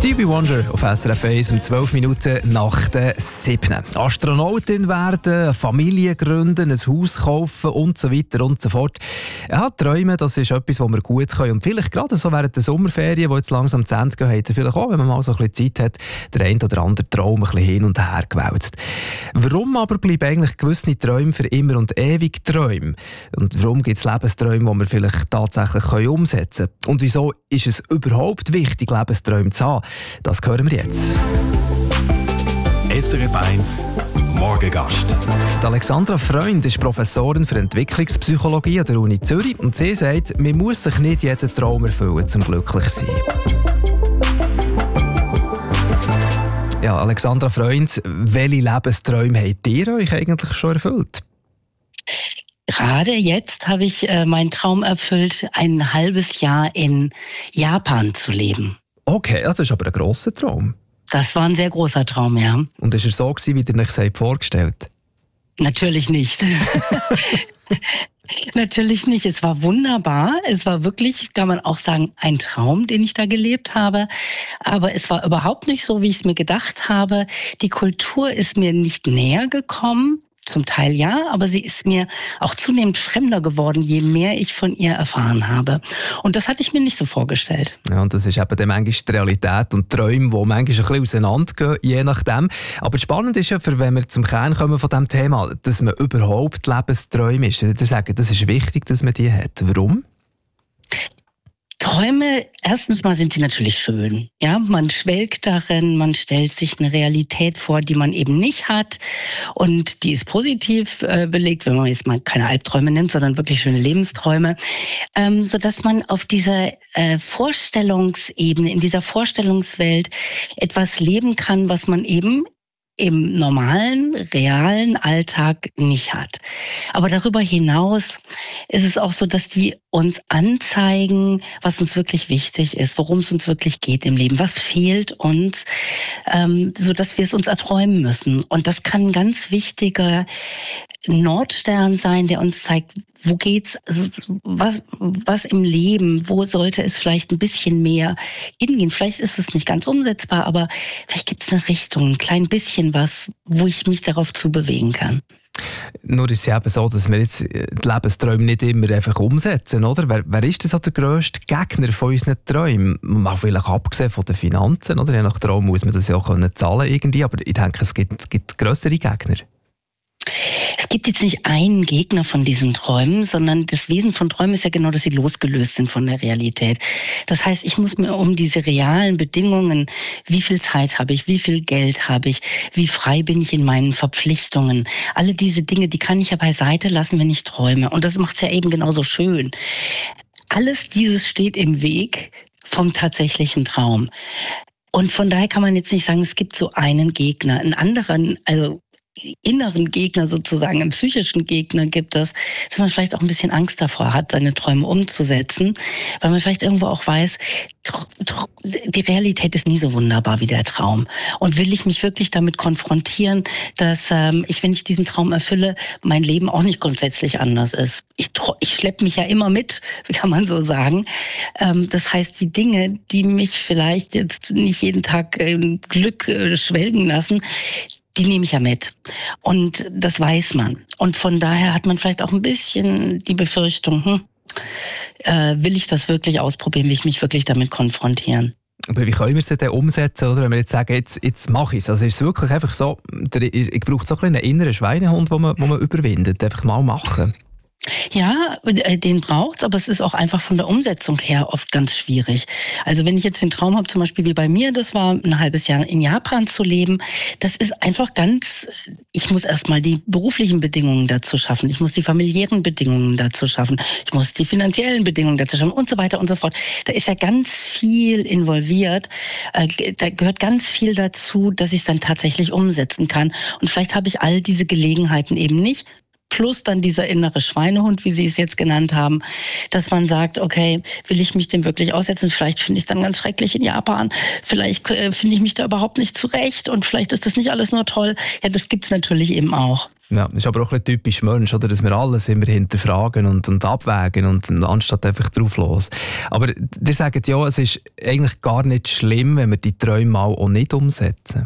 Stevie Wonder auf SRF 1 um 12 Minuten nach der 7. Astronautin werden, eine Familie gründen, ein Haus kaufen und so weiter und so fort. Ja, Träume, das ist etwas, was wir gut können. Und vielleicht gerade so während der Sommerferien, die jetzt langsam zu Ende gehen, hat er vielleicht auch, wenn man mal so ein bisschen Zeit hat, der ein oder andere Traum ein bisschen hin und her gewälzt. Warum aber bleiben eigentlich gewisse Träume für immer und ewig Träume? Und warum gibt es Lebensträume, die wir vielleicht tatsächlich umsetzen können? Und wieso ist es überhaupt wichtig, Lebensträume zu haben? Das hören wir jetzt. SRF 1 Morgengast. Die Alexandra Freund ist Professorin für Entwicklungspsychologie an der Uni Zürich und sie sagt, man muss sich nicht jeden Traum erfüllen, um glücklich zu sein. Ja, Alexandra Freund, welche Lebensträume habt ihr euch eigentlich schon erfüllt? Gerade jetzt habe ich meinen Traum erfüllt, ein halbes Jahr in Japan zu leben. Okay, das ist aber ein grosser Traum. Das war ein sehr großer Traum, ja. Und ist er so gewesen, wie ihr euch vorgestellt? Natürlich nicht. Natürlich nicht. Es war wunderbar. Es war wirklich, kann man auch sagen, ein Traum, den ich da gelebt habe. Aber es war überhaupt nicht so, wie ich es mir gedacht habe. Die Kultur ist mir nicht näher gekommen. Zum Teil ja, aber sie ist mir auch zunehmend fremder geworden, je mehr ich von ihr erfahren habe. Und das hatte ich mir nicht so vorgestellt. Ja, und das ist eben dann manchmal die Realität und die Träume, die manchmal ein bisschen auseinandergehen, je nachdem. Aber spannend ist ja, wenn wir zum Kern kommen von diesem Thema, dass man überhaupt Lebensträume ist. Ich sagen, das ist wichtig, dass man die hat. Warum? Träume, erstens mal sind sie natürlich schön. Ja, man schwelgt darin, man stellt sich eine Realität vor, die man eben nicht hat. Und die ist positiv belegt, wenn man jetzt mal keine Albträume nimmt, sondern wirklich schöne Lebensträume. Sodass man auf dieser Vorstellungsebene, in dieser Vorstellungswelt etwas leben kann, was man eben im normalen, realen Alltag nicht hat. Aber darüber hinaus ist es auch so, dass die uns anzeigen, was uns wirklich wichtig ist, worum es uns wirklich geht im Leben, was fehlt uns, so dass wir es uns erträumen müssen. Und das kann ein ganz wichtiger Nordstern sein, der uns zeigt, wo geht's, was im Leben, wo sollte es vielleicht ein bisschen mehr hingehen. Vielleicht ist es nicht ganz umsetzbar, aber vielleicht gibt es eine Richtung, ein klein bisschen was, wo ich mich darauf zubewegen kann. Nur ist es eben so, dass wir jetzt die Lebensträume nicht immer einfach umsetzen, oder? Wer ist denn so der grösste Gegner von unseren Träumen? Mal vielleicht abgesehen von den Finanzen, oder? Je nach Traum muss man das ja auch zahlen irgendwie, aber ich denke, es gibt grössere Gegner. Es gibt jetzt nicht einen Gegner von diesen Träumen, sondern das Wesen von Träumen ist ja genau, dass sie losgelöst sind von der Realität. Das heißt, ich muss mir um diese realen Bedingungen, wie viel Zeit habe ich, wie viel Geld habe ich, wie frei bin ich in meinen Verpflichtungen, alle diese Dinge, die kann ich ja beiseite lassen, wenn ich träume. Und das macht es ja eben genauso schön. Alles dieses steht im Weg vom tatsächlichen Traum. Und von daher kann man jetzt nicht sagen, es gibt so einen Gegner. Einen anderen, also inneren Gegner sozusagen, einen psychischen Gegner gibt es, dass man vielleicht auch ein bisschen Angst davor hat, seine Träume umzusetzen, weil man vielleicht irgendwo auch weiß, die Realität ist nie so wunderbar wie der Traum. Und will ich mich wirklich damit konfrontieren, dass wenn ich diesen Traum erfülle, mein Leben auch nicht grundsätzlich anders ist. Ich schleppe mich ja immer mit, kann man so sagen. Das heißt, die Dinge, die mich vielleicht jetzt nicht jeden Tag im Glück schwelgen lassen, die nehme ich ja mit. Und das weiß man. Und von daher hat man vielleicht auch ein bisschen die Befürchtung, will ich das wirklich ausprobieren, will ich mich wirklich damit konfrontieren? Aber wie können wir es denn umsetzen, oder? Wenn wir jetzt sagen, jetzt mache ich es. Also ist es wirklich einfach so, ich brauche so einen inneren Schweinehund, den man überwindet. Einfach mal machen. Ja, den braucht's, aber es ist auch einfach von der Umsetzung her oft ganz schwierig. Also wenn ich jetzt den Traum habe, zum Beispiel wie bei mir, das war ein halbes Jahr in Japan zu leben, das ist einfach ich muss erstmal die beruflichen Bedingungen dazu schaffen, ich muss die familiären Bedingungen dazu schaffen, ich muss die finanziellen Bedingungen dazu schaffen und so weiter und so fort. Da ist ja ganz viel involviert, da gehört ganz viel dazu, dass ich es dann tatsächlich umsetzen kann. Und vielleicht habe ich all diese Gelegenheiten eben nicht. plus dann dieser innere Schweinehund, wie Sie es jetzt genannt haben, dass man sagt, okay, will ich mich dem wirklich aussetzen? Vielleicht finde ich es dann ganz schrecklich in Japan, vielleicht finde ich mich da überhaupt nicht zurecht und vielleicht ist das nicht alles nur toll. Ja, das gibt es natürlich eben auch. Ja, das ist aber auch ein bisschen typisch Mensch, oder? Dass wir alles immer hinterfragen und abwägen und anstatt einfach drauf los. Aber ihr sagt ja, es ist eigentlich gar nicht schlimm, wenn wir die Träume mal auch nicht umsetzen.